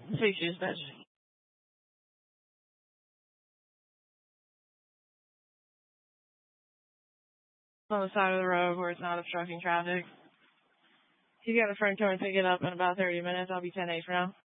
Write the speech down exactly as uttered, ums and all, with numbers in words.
Six dispatch. On the side of the road where it's not obstructing traffic. He's got a friend coming to pick it up in about thirty minutes. I'll be ten eight for now.